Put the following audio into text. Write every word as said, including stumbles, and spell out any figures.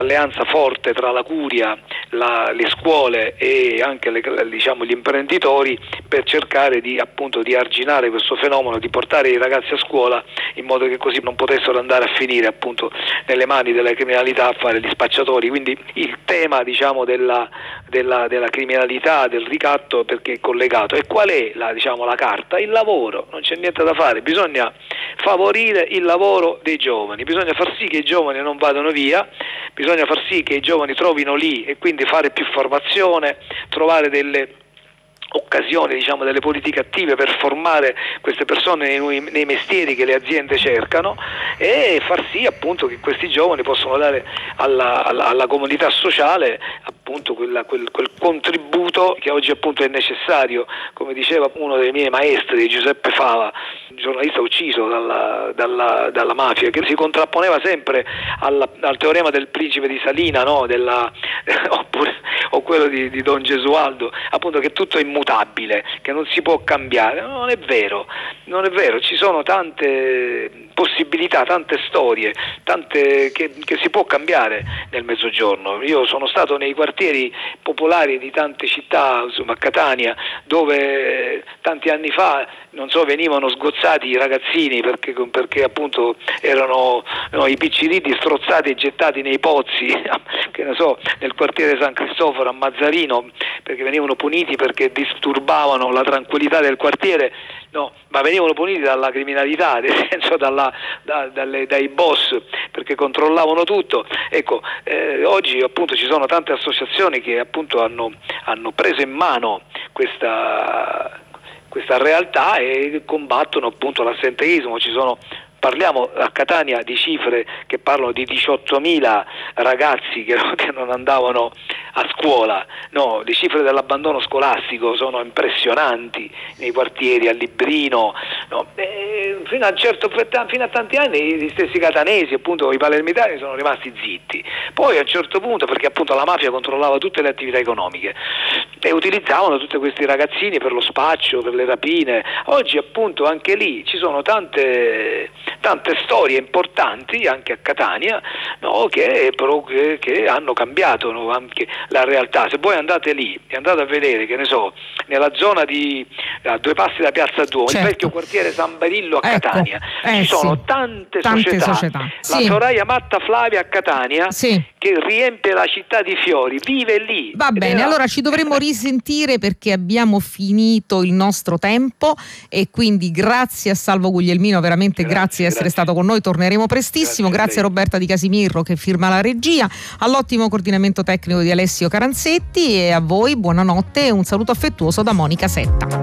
alleanza forte tra la curia, la, le scuole e anche le, diciamo, gli imprenditori per cercare di appunto di arginare questo fenomeno, di portare i ragazzi a scuola in modo che così non potessero andare a finire appunto nelle mani della criminalità a fare gli spacciatori. Quindi il tema diciamo della, della, della criminalità, del ricatto, perché è collegato. E qual è la, diciamo, la carta? Il lavoro, non c'è niente da fare, bisogna favorire il lavoro dei giovani, bisogna far sì che i giovani non vadano via, bisogna far sì che i giovani trovino lì e quindi fare più formazione, trovare delle occasioni, diciamo, delle politiche attive per formare queste persone nei, nei mestieri che le aziende cercano e far sì appunto che questi giovani possano dare alla, alla, alla comunità sociale appunto quella, quel, quel contributo che oggi appunto è necessario, come diceva uno dei miei maestri, Giuseppe Fava, un giornalista ucciso dalla, dalla, dalla mafia, che si contrapponeva sempre alla, al teorema del principe di Salina, no? Della, oppure, o quello di, di Don Gesualdo, appunto che tutto è immutabile, che non si può cambiare. Non è vero, non è vero, ci sono tante possibilità, tante storie, tante che, che si può cambiare nel Mezzogiorno. Io sono stato nei quartieri popolari di tante città, insomma a Catania, dove tanti anni fa, non so, venivano sgozzati i ragazzini perché, perché appunto erano no, i piccirilli strozzati e gettati nei pozzi, che ne so, nel quartiere San Cristoforo a Mazzarino, perché venivano puniti perché disturbavano la tranquillità del quartiere, no, ma venivano puniti dalla criminalità, nel senso dalla, da, dalle, dai boss, perché controllavano tutto. Ecco, eh, oggi appunto ci sono tante associazioni che appunto hanno, hanno preso in mano questa questa realtà e combattono appunto l'assenteismo. Ci sono, parliamo a Catania di cifre che parlano di diciottomila ragazzi che, che non andavano a scuola, no, le cifre dell'abbandono scolastico sono impressionanti nei quartieri, a Librino, no, e fino a certo fino a tanti anni gli stessi catanesi, appunto i palermitani, sono rimasti zitti. Poi a un certo punto, perché appunto la mafia controllava tutte le attività economiche e utilizzavano tutti questi ragazzini per lo spaccio, per le rapine. Oggi appunto anche lì ci sono tante tante storie importanti anche a Catania, no, che, che, che hanno cambiato, no, anche la realtà. Se voi andate lì e andate a vedere, che ne so, nella zona di a due passi da Piazza Duomo, certo, il vecchio quartiere San Barillo a ecco, Catania, eh, ci sono sì. tante, tante società, società. la Sì. Soraya Matta Flavia a Catania, sì. che riempie la città di fiori, vive lì. Va bene, era... allora ci dovremo risentire perché abbiamo finito il nostro tempo e quindi grazie a Salvo Guglielmino, veramente grazie, grazie di essere grazie. stato con noi, torneremo prestissimo, grazie, grazie a Roberta Di Casimirro che firma la regia, all'ottimo coordinamento tecnico di Alessio Caranzetti e a voi buonanotte e un saluto affettuoso da Monica Setta.